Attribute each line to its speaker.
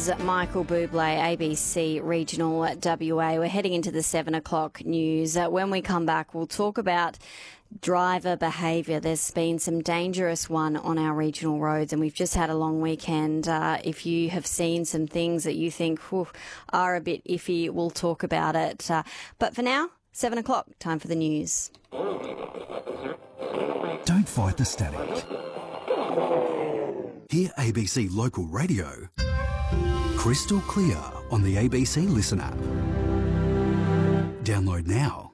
Speaker 1: Michael Bublé, ABC Regional WA. We're heading into the 7 o'clock news. When we come back, we'll talk about driver behaviour. There's been some dangerous one on our regional roads, and we've just had a long weekend. If you have seen some things that you think are a bit iffy, we'll talk about it. But for now, 7 o'clock, time for the news.
Speaker 2: Don't fight the static. Hear ABC Local Radio crystal clear on the ABC Listen app. Download now.